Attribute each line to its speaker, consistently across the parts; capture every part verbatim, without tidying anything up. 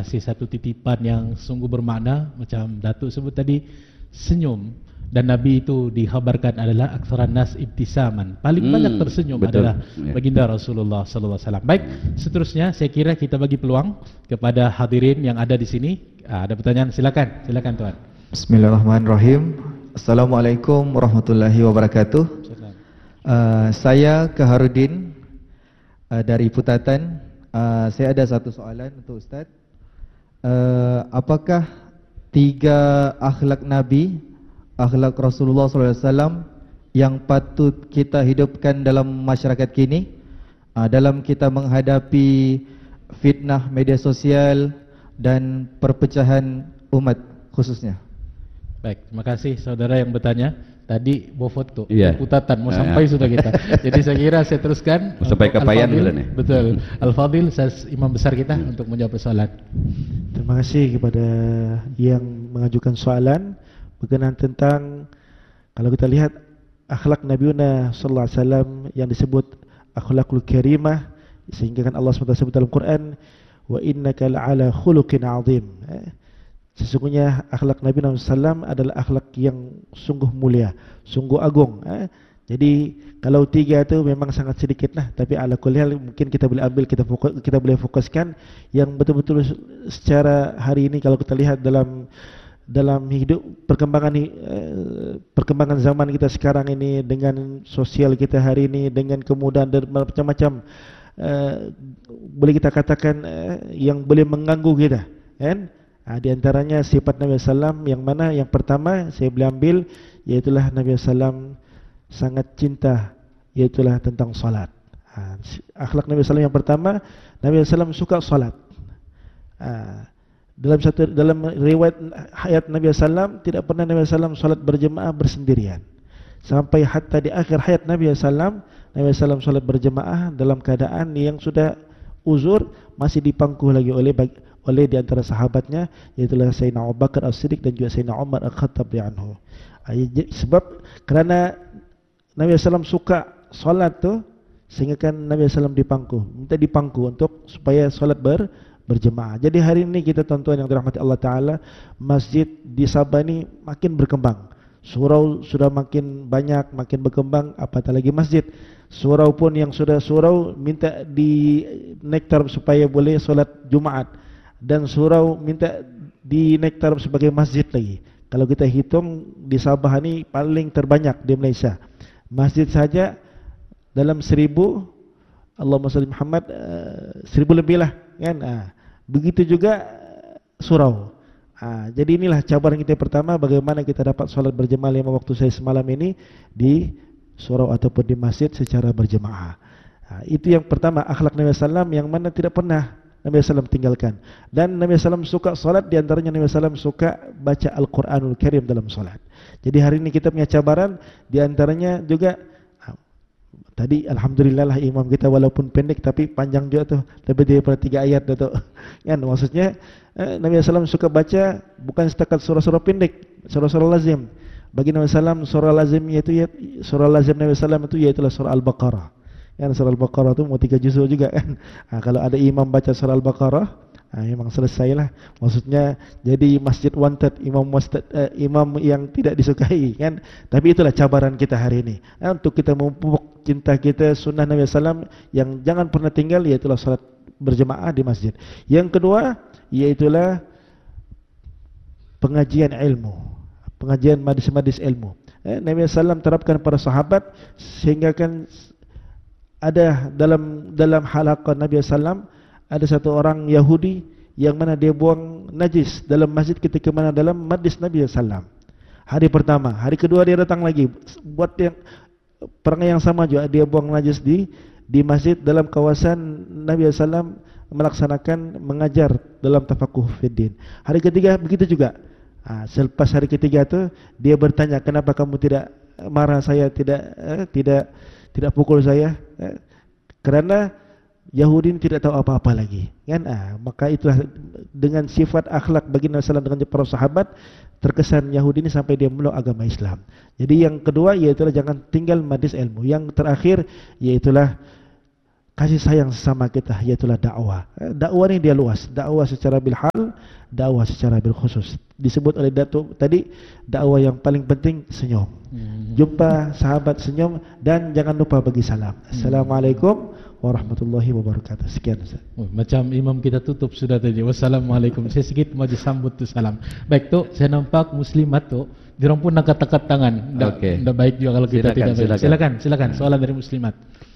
Speaker 1: kasih satu titipan yang sungguh bermakna macam Datuk sebut tadi, senyum. Dan Nabi itu dikhabarkan adalah aktsaran nas ibtisaman, paling hmm, banyak tersenyum betul. Adalah ya. Baginda Rasulullah sallallahu alaihi wasallam. Baik, seterusnya saya kira kita bagi peluang kepada hadirin yang ada di sini. Ah, ada pertanyaan, silakan, silakan tuan.
Speaker 2: Bismillahirrahmanirrahim. Assalamualaikum warahmatullahi wabarakatuh. Uh, saya Keharudin uh, dari Putatan. Uh, saya ada satu soalan untuk Ustaz. Uh, apakah tiga akhlak Nabi, akhlak Rasulullah sallallahu alaihi wasallam yang patut kita hidupkan dalam masyarakat kini uh, dalam kita menghadapi fitnah media sosial dan perpecahan umat khususnya?
Speaker 1: Baik, terima kasih saudara yang bertanya. Tadi bawa foto,
Speaker 3: iya.
Speaker 1: Putatan mau nah, sampai ya. Sudah kita. Jadi saya kira saya teruskan
Speaker 3: mau sampai ke Payan dulu nih.
Speaker 1: Betul. Al-Fadil, saya imam besar kita hmm. untuk menjawab soalan.
Speaker 4: Terima kasih kepada yang mengajukan soalan berkenaan tentang, kalau kita lihat akhlak Nabiuna sallallahu alaihi wasallam yang disebut akhlakul karimah, sehingga kan Allah subhanahu wa taala sebut dalam Quran, wa innaka la'ala khuluqin azim. Eh? Sesungguhnya akhlak Nabi Muhammad sallallahu alaihi wasallam adalah akhlak yang sungguh mulia, sungguh agung. Eh? Jadi kalau tiga itu memang sangat sedikit lah, tapi ala kulli hal mungkin kita boleh ambil, kita fokus, kita boleh fokuskan yang betul-betul secara hari ini kalau kita lihat dalam dalam hidup perkembangan eh, perkembangan zaman kita sekarang ini, dengan sosial kita hari ini, dengan kemudahan dan macam-macam eh, boleh kita katakan eh, yang boleh mengganggu kita, kan? Nah, di antaranya sifat Nabi sallallahu alaihi wasallam yang mana yang pertama saya boleh ambil, iaitulah Nabi sallallahu alaihi wasallam sangat cinta, iaitulah tentang salat. Ha, akhlak Nabi sallallahu alaihi wasallam yang pertama, Nabi sallallahu alaihi wasallam suka salat. Ha, dalam satu dalam riwayat hayat Nabi sallallahu alaihi wasallam tidak pernah Nabi sallallahu alaihi wasallam salat berjemaah bersendirian. Sampai hatta di akhir hayat Nabi sallallahu alaihi wasallam, Nabi sallallahu alaihi wasallam salat berjemaah dalam keadaan yang sudah uzur, masih dipangku lagi oleh bagi, oleh di antara sahabatnya, yaitu Sayyidina Abu Bakar As-Siddiq dan juga Sayyidina Umar Al-Khattab anhu. Sebab kerana Nabi sallallahu alaihi wasallam suka solat tu, sehingga kan Nabi sallallahu alaihi wasallam dipangku, minta dipangku untuk supaya solat ber, berjemaah. Jadi hari ini kita tuan-tuan yang dirahmati Allah Ta'ala, masjid di Sabah ini makin berkembang. Surau sudah makin banyak, makin berkembang, apatah lagi masjid. Surau pun yang sudah surau minta di naik taraf supaya boleh solat Jumaat, dan surau minta di naik taraf sebagai masjid lagi. Kalau kita hitung di Sabah ini paling terbanyak di Malaysia. Masjid saja dalam seribu, Allahumma salli Muhammad, uh, seribu lebih lah, kan? Uh, begitu juga surau. Uh, jadi inilah cabaran kita pertama, bagaimana kita dapat solat berjemaah lima waktu saya semalam ini di surau ataupun di masjid secara berjemaah. Uh, itu yang pertama, akhlak Nabi sallallahu alaihi wasallam yang mana tidak pernah Nabi sallallahu alaihi wasallam tinggalkan. Dan Nabi sallallahu alaihi wasallam suka salat, di antaranya Nabi sallallahu alaihi wasallam suka baca Al-Quranul Karim dalam salat. Jadi hari ini kita punya cabaran, di antaranya juga uh, tadi alhamdulillah lah imam kita walaupun pendek tapi panjang juga tuh, lebih daripada tiga ayat tu. Kan maksudnya eh, Nabi sallallahu alaihi wasallam suka baca bukan setakat surah-surah pendek, surah-surah lazim. Bagi Nabi sallallahu alaihi wasallam surah lazim yaitu surah lazim Nabi sallallahu alaihi wasallam itu iaitulah surah Al-Baqarah. Kan surah Al-Baqarah itu mau tiga juzuk juga kan. Nah, kalau ada imam baca surah Al-Baqarah, nah, memang selesailah. Maksudnya jadi masjid wanted, imam masjid, uh, imam yang tidak disukai kan. Tapi itulah cabaran kita hari ini. Nah, untuk kita memupuk cinta kita sunnah Nabi sallallahu alaihi wasallam yang jangan pernah tinggal, iaitulah salat berjemaah di masjid. Yang kedua, iaitulah pengajian ilmu, pengajian madis-madis ilmu. Eh, Nabi sallallahu alaihi wasallam terapkan para sahabat sehingga kan ada dalam dalam halaqah Nabi sallallahu alaihi wasallam ada satu orang Yahudi yang mana dia buang najis dalam masjid ketika mana dalam majlis Nabi sallallahu alaihi wasallam. Hari pertama, hari kedua dia datang lagi buat yang perangai yang sama juga, dia buang najis di di masjid dalam kawasan Nabi sallallahu alaihi wasallam melaksanakan mengajar dalam tafakuh fiddin. Hari ketiga begitu juga. Ha, selepas hari ketiga tu dia bertanya, kenapa kamu tidak marah saya, tidak eh, tidak tidak pukul saya? Eh, kerana Yahudi ini tidak tahu apa-apa lagi, kan? Ah, maka itulah dengan sifat akhlak bagi Nabi sallallahu alaihi wasallam dengan para sahabat, terkesan Yahudi ini sampai dia meluk agama Islam. Jadi yang kedua iaitulah jangan tinggal majlis ilmu. Yang terakhir iaitulah kasih sayang sesama kita, yaitulah dakwah. Dakwah ini dia luas, dakwah secara bilhal, dakwah secara bilkhusus. Disebut oleh Datuk tadi, dakwah yang paling penting senyum. Hmm. Jumpa sahabat senyum dan jangan lupa bagi salam. Hmm. Assalamualaikum warahmatullahi wabarakatuh. Sekian Ustaz.
Speaker 1: Oh, macam imam kita tutup sudah tadi. Wassalamualaikum. Saya sedikit mau disambut tu salam. Baik tu, saya nampak muslimat tu, diorang pun angkat-angkat tangan. Okey. Tidak baik juga kalau kita silakan, tidak baik. Silakan, silakan. silakan. Soalan dari muslimat.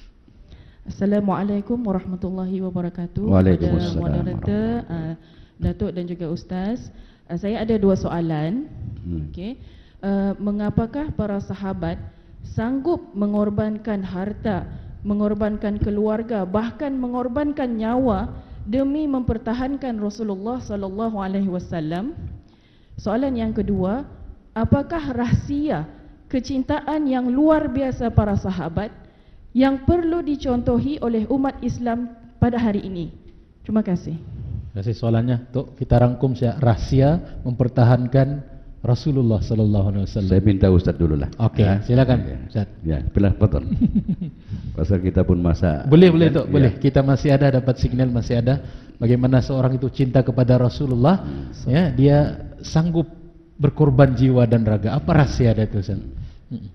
Speaker 3: Assalamualaikum warahmatullahi wabarakatuh.
Speaker 5: Waalaikumsalam.
Speaker 3: Kepada moderator, uh, Datuk dan juga Ustaz, uh, saya ada dua soalan. Hmm. Okey. Uh, mengapakah para sahabat sanggup mengorbankan harta, mengorbankan keluarga, bahkan mengorbankan nyawa demi mempertahankan Rasulullah sallallahu alaihi wasallam? Soalan yang kedua, apakah rahsia kecintaan yang luar biasa para sahabat yang perlu dicontohi oleh umat Islam pada hari ini? Terima kasih.
Speaker 1: Terima kasih soalannya. Tok, kita rangkum saja rahsia mempertahankan Rasulullah sallallahu alaihi wasallam.
Speaker 5: Saya minta Ustaz dululah.
Speaker 1: Okey, ya, silakan ya. Ustaz.
Speaker 5: Ya, pilih betul. Pasal kita pun masa
Speaker 1: boleh boleh Tok, ya. Boleh. Kita masih ada dapat signal, masih ada bagaimana seorang itu cinta kepada Rasulullah, hmm. ya, dia sanggup berkorban jiwa dan raga. Apa rahsia dia itu, Ustaz? Hmm.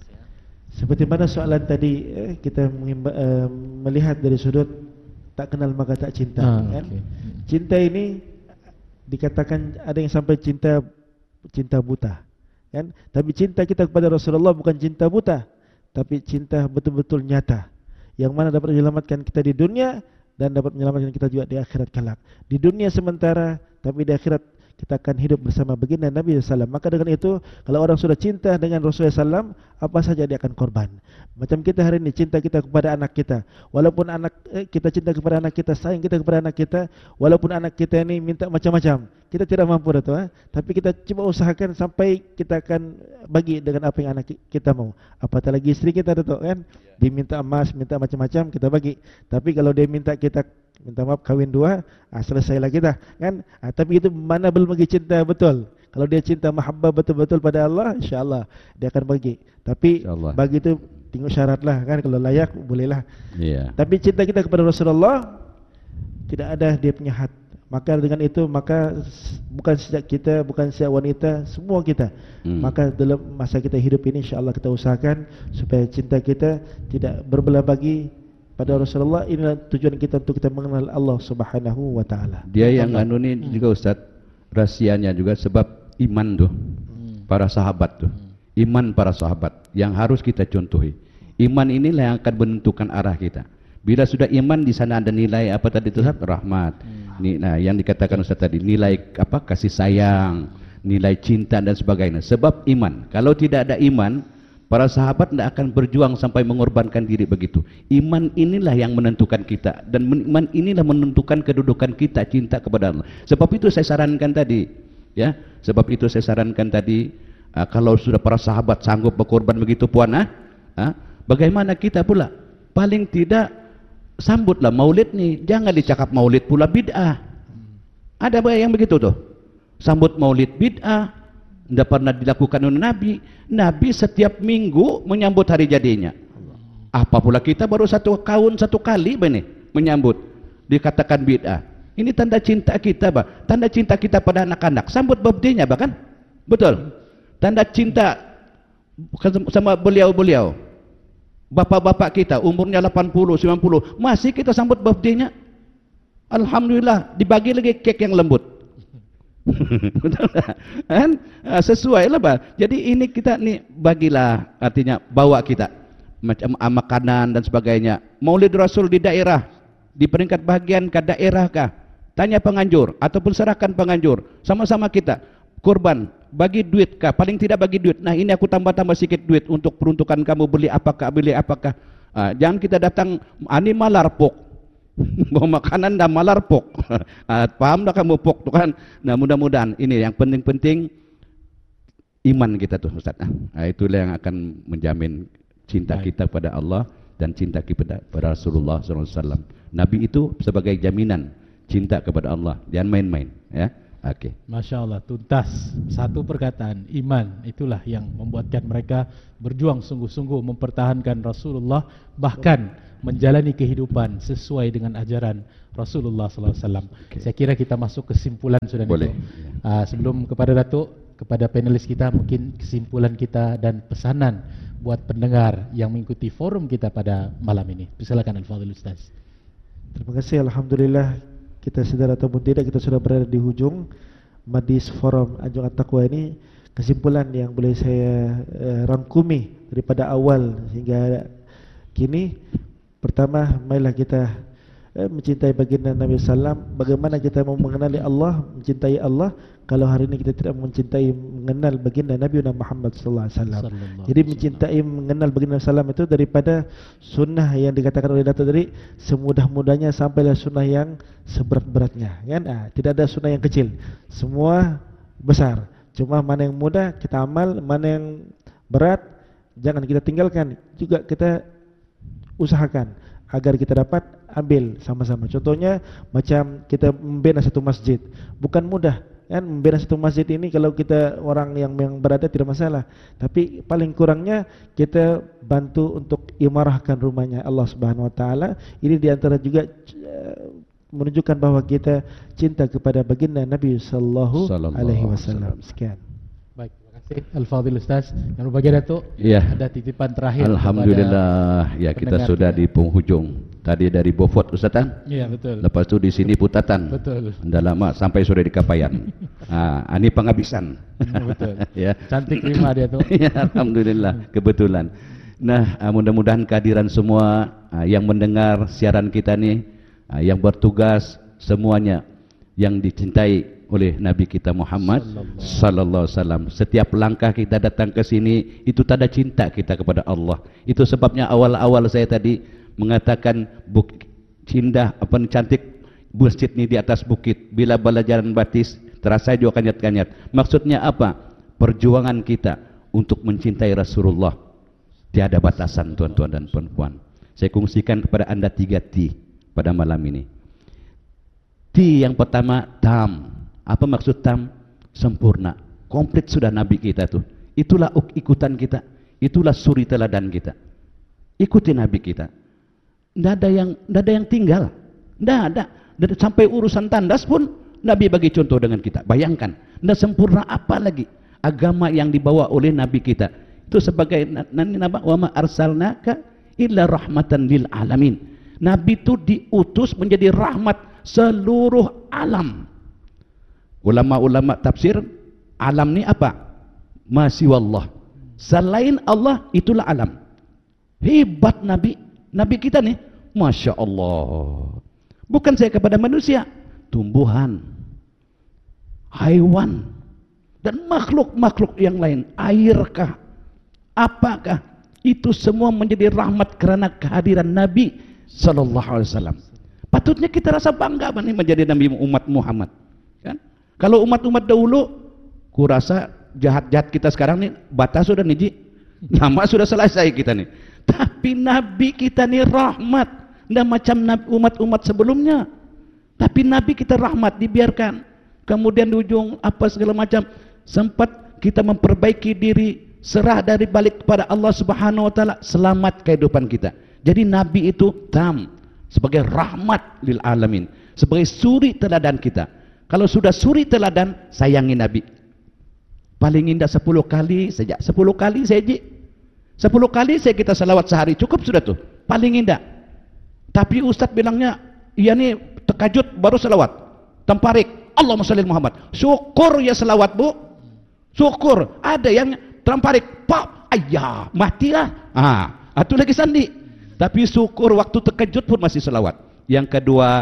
Speaker 4: Seperti mana soalan tadi, eh, kita eh, melihat dari sudut tak kenal maka tak cinta. Ah, kan? Okay. Cinta ini dikatakan ada yang sampai cinta cinta buta, kan? Tapi cinta kita kepada Rasulullah bukan cinta buta, tapi cinta betul-betul nyata, yang mana dapat menyelamatkan kita di dunia dan dapat menyelamatkan kita juga di akhirat kelak. Di dunia sementara, tapi di akhirat kita akan hidup bersama baginda Nabi sallallahu alaihi wasallam. Maka dengan itu, kalau orang sudah cinta dengan Rasulullah sallallahu alaihi wasallam, apa saja dia akan korban. Macam kita hari ini, cinta kita kepada anak kita, walaupun anak eh, kita cinta kepada anak kita, sayang kita kepada anak kita, walaupun anak kita ini minta macam-macam, kita tidak mampu itu, eh? Tapi kita coba usahakan sampai kita akan bagi dengan apa yang anak kita mau. Apatah lagi istri kita itu, kan? Dia minta emas, minta macam-macam, kita bagi. Tapi kalau dia minta kita, minta maaf, kawin dua, ah, selesailah kita, kan? Ah, tapi itu mana belum lagi cinta betul. Kalau dia cinta mahabbah betul-betul pada Allah, insyaAllah dia akan bagi. Tapi bagi itu tengok syarat lah, kan? Kalau layak bolehlah. Yeah. Tapi cinta kita kepada Rasulullah tidak ada dia punya had. Maka dengan itu, maka bukan sejak kita, bukan sejak wanita, semua kita. Hmm. Maka dalam masa kita hidup ini, insyaAllah kita usahakan supaya cinta kita tidak berbelah bagi pada Rasulullah. Inilah tujuan kita untuk kita mengenal Allah Subhanahu wa taala.
Speaker 5: Dia yang anu ni hmm. juga Ustaz, rahsianya juga sebab iman tuh. Hmm. Para sahabat tuh. Hmm. Iman para sahabat yang harus kita contohi. Iman inilah yang akan menentukan arah kita. Bila sudah iman, di sana ada nilai apa tadi itu Ustaz? Rahmat. Hmm. Nah, yang dikatakan Ustaz tadi, nilai apa? Kasih sayang, nilai cinta dan sebagainya. Sebab iman. Kalau tidak ada iman, para sahabat tidak akan berjuang sampai mengorbankan diri begitu. Iman inilah yang menentukan kita, dan iman inilah menentukan kedudukan kita, cinta kepada Allah. Sebab itu saya sarankan tadi, ya. Sebab itu saya sarankan tadi, uh, kalau sudah para sahabat sanggup berkorban begitu puan, ah, uh, bagaimana kita pula? Paling tidak sambutlah maulid ni. Jangan dicakap maulid pula bid'ah. Ada yang begitu tuh. Sambut maulid bid'ah. Tidak pernah dilakukan oleh Nabi. Nabi setiap minggu menyambut hari jadinya. Apa pula kita baru satu tahun satu kali begini menyambut. Dikatakan bid'ah. Ini tanda cinta kita, bah. Tanda cinta kita pada anak-anak. Sambut birthday-nya bahkan. Betul. Tanda cinta sama beliau-beliau. Bapak-bapak kita umurnya delapan puluh, sembilan puluh, masih kita sambut birthday-nya. Alhamdulillah, dibagi lagi kek yang lembut. Betul kan? Sesuai lah, Pak. Jadi ini kita nih bagilah, artinya bawa kita macam makanan dan sebagainya. Maulid Rasul di daerah, di peringkat bagian ke daerah kah? Tanya penganjur ataupun serahkan penganjur. Sama-sama kita korban. Bagi duit kah? Paling tidak bagi duit. Nah, ini aku tambah-tambah sedikit duit untuk peruntukan kamu, beli apakah, beli apakah. Ah, jangan kita datang ani malarpok. Bawa makanan dah malarpok. Ah, paham dah kamu pok tu kan? Nah, mudah-mudahan ini yang penting-penting iman kita tuh Ustaz. Ah, itulah yang akan menjamin cinta Baik. kita pada Allah dan cinta kita pada Rasulullah sallallahu alaihi wasallam. Nabi itu sebagai jaminan cinta kepada Allah. Jangan main-main, ya. Oke. Okay.
Speaker 1: Masya Allah, tuntas. Satu perkataan, iman. Itulah yang membuatkan mereka berjuang sungguh-sungguh mempertahankan Rasulullah, bahkan menjalani kehidupan sesuai dengan ajaran Rasulullah sallallahu alaihi wasallam. Okay. Saya kira kita masuk kesimpulan sudah.
Speaker 5: Boleh.
Speaker 1: Uh, sebelum kepada Datuk, kepada panelis kita, mungkin kesimpulan kita dan pesanan buat pendengar yang mengikuti forum kita pada malam ini. Silakan Al-Fadhil Ustaz.
Speaker 4: Terima kasih. Alhamdulillah, kita sadar ataupun tidak, kita sudah berada di hujung Majlis Forum Anjuran Taqwa ini. Kesimpulan yang boleh saya uh, rangkumi daripada awal hingga kini, pertama, marilah kita eh, mencintai baginda Nabi sallallahu alaihi wasallam. Bagaimana kita mau mengenali Allah, mencintai Allah, kalau hari ini kita tidak mencintai, mengenal baginda Nabi Muhammad sallallahu alaihi wasallam. Jadi mencintai, mengenal baginda Nabi sallallahu alaihi wasallam itu daripada sunnah yang dikatakan oleh Datuk tadi, semudah-mudahnya sampailah sunnah yang seberat-beratnya, kan? Ah, tidak ada sunnah yang kecil, semua besar. Cuma mana yang mudah kita amal, mana yang berat jangan kita tinggalkan. Juga kita usahakan agar kita dapat ambil sama-sama. Contohnya macam kita membina satu masjid, bukan mudah kan? Membina satu masjid ini kalau kita orang yang yang berada tidak masalah, tapi paling kurangnya kita bantu untuk imarahkan rumahnya Allah Subhanahu Wa Taala. Ini diantara juga uh, menunjukkan bahawa kita cinta kepada baginda Nabi Sallallahu Alaihi Wasallam. Sekian.
Speaker 1: Baik, terima kasih Al-Fadhil Ustaz. Yang berbahagia Datuk,
Speaker 5: ya.
Speaker 1: Ada titipan terakhir.
Speaker 5: Alhamdulillah, ya kita sudah kita. di penghujung. Tadi dari Beaufort Ustazan.
Speaker 1: Iya, betul.
Speaker 5: Lepas itu di sini Putatan.
Speaker 1: Betul.
Speaker 5: Dah lama sampai sore di Kapayan. Ah, ini penghabisan.
Speaker 1: Betul.
Speaker 5: Ya.
Speaker 1: Cantik lima dia tuh.
Speaker 5: Ya, alhamdulillah, kebetulan. Nah, mudah-mudahan kehadiran semua yang mendengar siaran kita nih, yang bertugas semuanya yang dicintai oleh Nabi kita Muhammad sallallahu alaihi wasallam. Setiap langkah kita datang ke sini itu tanda cinta kita kepada Allah. Itu sebabnya awal-awal saya tadi mengatakan bukit indah apa cantik masjid ini di atas bukit. Bila belajaran batis terasa juga kanyat-kanyat. Maksudnya apa? Perjuangan kita untuk mencintai Rasulullah tiada batasan, tuan-tuan dan puan-puan. Saya kongsikan kepada anda tiga T pada malam ini. T yang pertama, tam. Apa maksud tam? Sempurna. Komplit sudah Nabi kita tuh. Itulah ikutan kita. Itulah suri teladan kita. Ikuti Nabi kita. Tidak ada yang, tidak ada yang tinggal. Tidak ada. Sampai urusan tandas pun Nabi bagi contoh dengan kita. Bayangkan. Tidak sempurna apa lagi agama yang dibawa oleh Nabi kita. Itu sebagai nanti nama wa ma arsalnaka illa rahmatan lil alamin. Nabi itu diutus menjadi rahmat seluruh alam. Ulama-ulama tafsir, alam ni apa? Masih wallah. Selain Allah itulah alam. Hebat Nabi. Nabi kita nih, Masya Allah. Bukan saya kepada manusia, tumbuhan, haiwan, dan makhluk-makhluk yang lain. Airkah? Apakah? Itu semua menjadi rahmat kerana kehadiran Nabi Sallallahu Alaihi Wasallam. Patutnya kita rasa bangga nih menjadi Nabi umat Muhammad. Kan? Kalau umat-umat dahulu, kurasa jahat-jahat kita sekarang nih batas sudah nih, lama sudah selesai kita nih. Tapi Nabi kita nih rahmat, tidak macam umat-umat sebelumnya. Tapi Nabi kita rahmat, dibiarkan. Kemudian di ujung apa segala macam, sempat kita memperbaiki diri, serah dari balik kepada Allah Subhanahu Wa Taala, selamat kehidupan kita. Jadi Nabi itu tam sebagai rahmat lil alamin, sebagai suri teladan kita. Kalau sudah suri teladan, sayangi Nabi. Paling indah sepuluh kali saja, sepuluh kali saja. Sepuluh kali saya kita salawat sehari cukup sudah tuh, paling indah. Tapi Ustaz bilangnya, iya nih terkajut baru salawat. Temparik, Allahumma sholli Muhammad. Syukur ya salawat bu, syukur. Ada yang temparik, pak, ayah, matilah. Ah, itu lagi sandi. Tapi syukur waktu terkejut pun masih salawat. Yang kedua,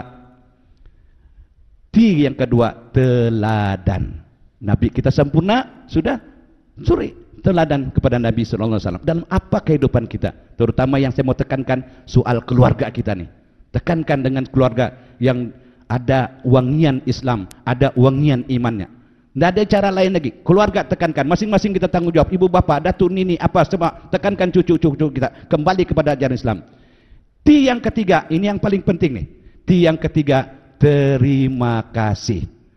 Speaker 5: T yang kedua teladan. Nabi kita sempurna sudah suri. Teladan kepada Nabi Sallallahu Alaihi Wasallam dalam apa kehidupan kita, terutama yang saya mau tekankan soal keluarga kita nih. Tekankan dengan keluarga yang ada wangian Islam, ada wangian imannya. Tidak ada cara lain lagi. Keluarga tekankan, masing-masing kita tanggung jawab. Ibu bapa, datuk nini, apa semua tekankan cucu-cucu kita kembali kepada ajaran Islam. T yang ketiga, ini yang paling penting nih. T yang ketiga, terima kasih.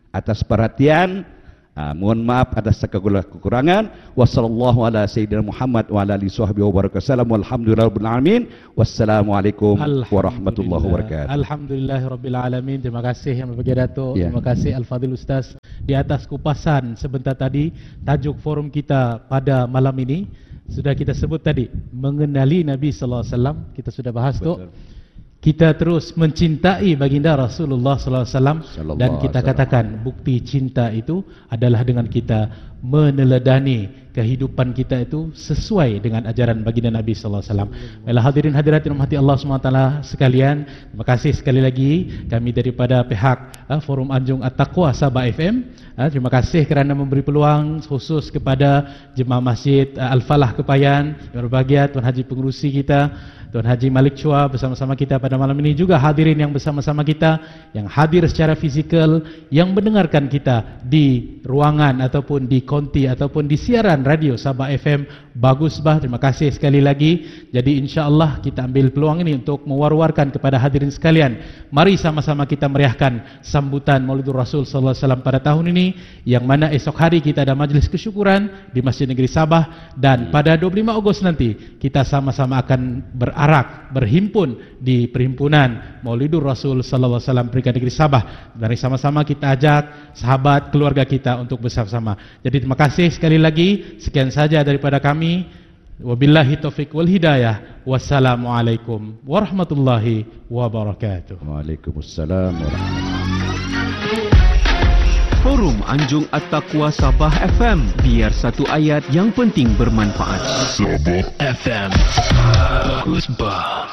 Speaker 5: atas perhatian. Uh, mohon maaf atas segala kekurangan. Wassallallahu ala sayyidina Muhammad wa ala alihi sahbihi wa barakatuh. Walhamdulillahirabbil alamin. Wassalamualaikum warahmatullahi wabarakatuh.
Speaker 1: Alhamdulillahirabbil alamin. Terima kasih yang berbahagia Datuk. Yeah. Terima kasih Al-Fadhil Ustaz di atas kupasan sebentar tadi. Tajuk forum kita pada malam ini sudah kita sebut tadi, mengenali Nabi sallallahu alaihi wasallam. Kita sudah bahas tu. Kita terus mencintai baginda Rasulullah sallallahu alaihi wasallam, dan kita katakan bukti cinta itu adalah dengan kita meneladani kehidupan kita itu sesuai dengan ajaran baginda Nabi sallallahu alaihi wasallam. Baiklah hadirin hadirat yang dirahmati Allah subhanahu wa taala sekalian, terima kasih sekali lagi kami daripada pihak uh, Forum Anjung At-Taqwa Sabah F M. Uh, terima kasih kerana memberi peluang khusus kepada jemaah Masjid uh, Al-Falah Kepayan yang berbahagia, Tuan Haji Pengerusi kita, Tuan Haji Malik Chua bersama-sama kita pada malam ini, juga hadirin yang bersama-sama kita yang hadir secara fizikal, yang mendengarkan kita di ruangan ataupun di konti ataupun di siaran radio Sabah F M. Bagus bah, terima kasih sekali lagi. Jadi insya-Allah kita ambil peluang ini untuk mewar-warkan kepada hadirin sekalian. Mari sama-sama kita meriahkan sambutan Maulidur Rasul sallallahu alaihi wasallam pada tahun ini, yang mana esok hari kita ada majlis kesyukuran di Masjid Negeri Sabah, dan pada dua puluh lima Ogos nanti kita sama-sama akan berarak, berhimpun di perhimpunan Maulidur Rasul sallallahu alaihi wasallam Peringkat Negeri Sabah. Dari sama-sama kita ajak sahabat, keluarga kita untuk bersama-sama. Jadi terima kasih sekali lagi. Sekian saja daripada kami. Wabillahi taufiq wal hidayah. Wassalamualaikum warahmatullahi wabarakatuh.
Speaker 5: Waalaikumsalam warahmatullahi wabarakatuh.
Speaker 6: Forum Anjung At-Taqwa Sabah F M. Biar satu ayat yang penting bermanfaat. Sabah F M. Bagus bah.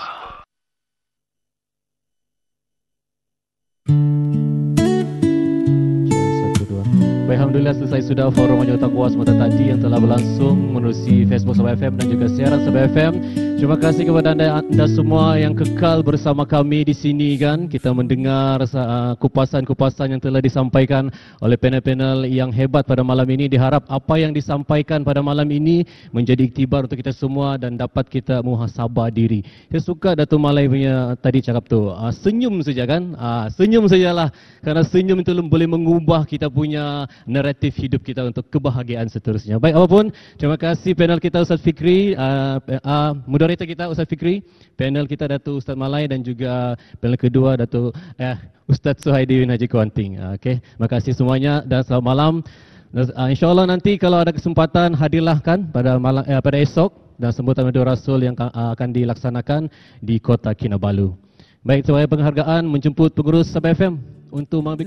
Speaker 7: Baik, alhamdulillah selesai sudah forum Anjung At-Taqwa semata tadi yang telah berlangsung menerusi Facebook Sabah F M dan juga siaran Sabah F M. Terima kasih kepada anda, anda semua yang kekal bersama kami di sini kan. Kita mendengar uh, kupasan-kupasan yang telah disampaikan oleh panel-panel yang hebat pada malam ini. Diharap apa yang disampaikan pada malam ini menjadi iktibar untuk kita semua dan dapat kita muhasabah diri. Saya suka Datuk Malai punya tadi cakap tu, uh, senyum saja kan, uh, senyum sajalah, kerana senyum itu boleh mengubah kita punya naratif hidup kita untuk kebahagiaan seterusnya. Baik, apapun, terima kasih panel kita Ustaz Fikri, uh, uh, moderator kita Ustaz Fikri, panel kita Datuk Ustaz Malai, dan juga panel kedua Datuk eh, Ustaz Suhaidi bin Haji Kuanting. Uh, Okey, terima kasih semuanya dan selamat malam. Uh, InsyaAllah nanti kalau ada kesempatan hadirlah kan pada malam eh, pada esok, dan sambutan Maulidur Rasul yang uh, akan dilaksanakan di Kota Kinabalu. Baik, sebagai penghargaan menjemput pengurus Sabah F M untuk mengambil